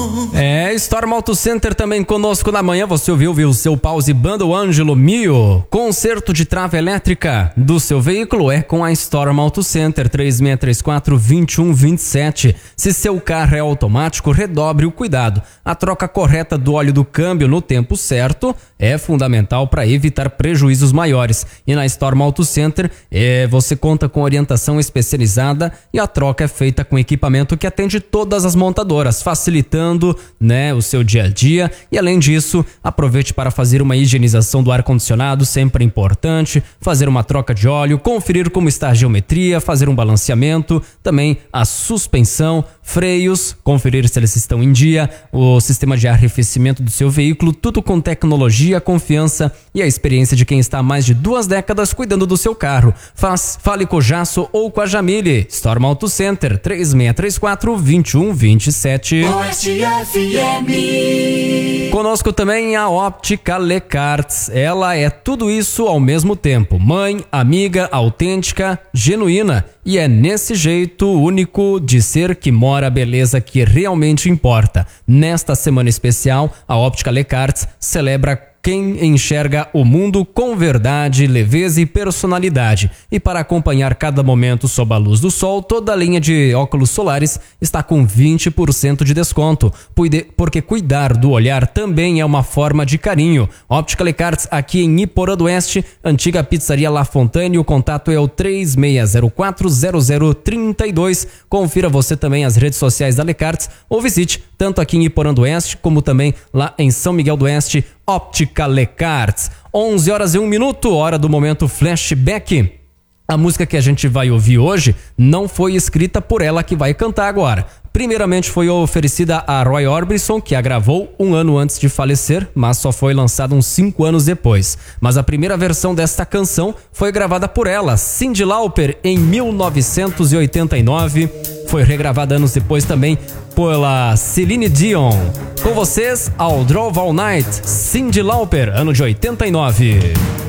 Storm Auto Center também conosco na manhã. Você ouviu o seu pause banda o Ângelo Mio. Conserto de trava elétrica do seu veículo é com a Storm Auto Center, 3634-2127. Se seu carro é automático, redobre o cuidado. A troca correta do óleo do câmbio no tempo certo é fundamental para evitar prejuízos maiores. E na Storm Auto Center você conta com orientação especializada e a troca é feita com equipamento que atende todas as montadoras, facilitando, o seu dia a dia. E além disso, aproveite para fazer uma higienização do ar-condicionado, sempre importante, fazer uma troca de óleo, conferir como está a geometria, fazer um balanceamento, também a suspensão, freios, conferir se eles estão em dia, o sistema de arrefecimento do seu veículo, tudo com tecnologia, confiança e a experiência de quem está há mais de 2 décadas cuidando do seu carro. Fale com o Jasso ou com a Jamile. Storm Auto Center, 3634-2127. Oeste FM. Conosco também a Óptica Lecarts. Ela é tudo isso ao mesmo tempo. Mãe, amiga, autêntica, genuína. E é nesse jeito único de ser que mora a beleza que realmente importa. Nesta semana especial, a Óptica Lecarts celebra quem enxerga o mundo com verdade, leveza e personalidade. E para acompanhar cada momento sob a luz do sol, toda a linha de óculos solares está com 20% de desconto. Porque cuidar do olhar também é uma forma de carinho. Óptica Lecarts aqui em Iporã do Oeste, antiga pizzaria La Fontaine. O contato é o 36040032. Confira você também as redes sociais da Lecarts ou visite tanto aqui em Iporã do Oeste como também lá em São Miguel do Oeste. Óptica Lecarts. 11h01, hora do momento flashback. A música que a gente vai ouvir hoje não foi escrita por ela que vai cantar agora. Primeiramente foi oferecida a Roy Orbison, que a gravou 1 ano antes de falecer, mas só foi lançada uns 5 anos depois. Mas a primeira versão desta canção foi gravada por ela, Cyndi Lauper, em 1989. Foi regravada anos depois também pela Celine Dion. Com vocês, I'll Drove All Night, Cyndi Lauper, ano de 89.